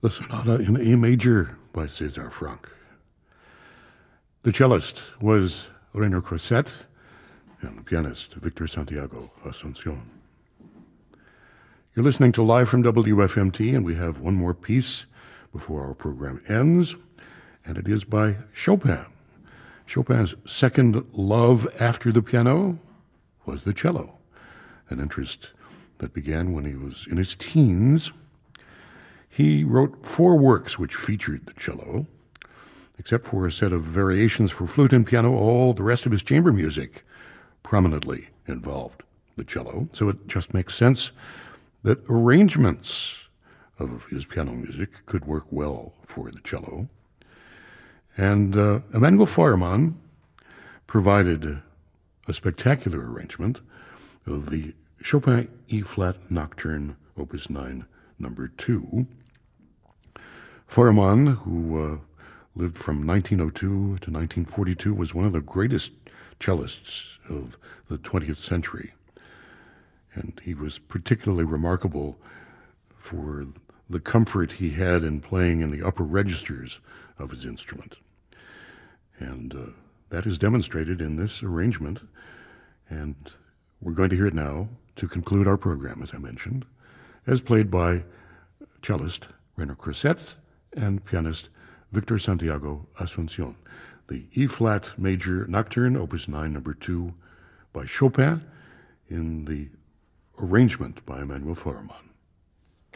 the Sonata in A major by César Franck. The cellist was René Croisset and the pianist Victor Santiago Asuncion. You're listening to Live from WFMT, and we have one more piece before our program ends, and it is by Chopin. Chopin's second love after the piano was the cello, an interest that began when he was in his teens. He wrote 4 works which featured the cello. Except for a set of variations for flute and piano, all the rest of his chamber music prominently involved the cello. So it just makes sense that arrangements of his piano music could work well for the cello. And Emanuel Feuermann provided a spectacular arrangement of the Chopin E-flat Nocturne, Opus 9, number 2. Feuermann, who lived from 1902 to 1942, was one of the greatest cellists of the 20th century. And he was particularly remarkable for the comfort he had in playing in the upper registers of his instrument. And that is demonstrated in this arrangement. And we're going to hear it now to conclude our program, as I mentioned, as played by cellist René Croisset and pianist Victor Santiago Asuncion, the E-flat major Nocturne, Opus 9, number 2, by Chopin, in the arrangement by Emanuel Feuermann.